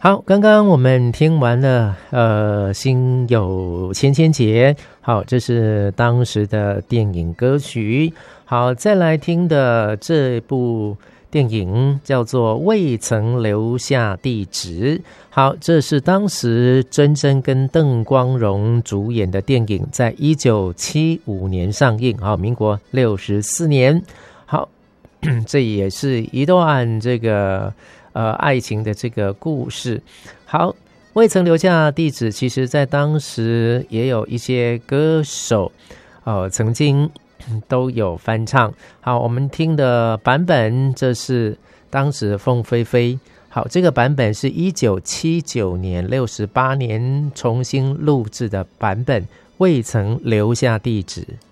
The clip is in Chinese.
好，刚刚我们听完了心有千千结，好，这是当时的电影歌曲。好，再来听的这部电影叫做未曾留下地址。好，这是当时珍珍跟邓光荣主演的电影，在1975年上映，好，民国64年。好，这也是一段这个爱情的这个故事。好，未曾留下地址，其实在当时也有一些歌手曾经都有翻唱。好，我们听的版本，这是当时凤飞飞。好，这个版本是1979年68年重新录制的版本，未曾留下地址。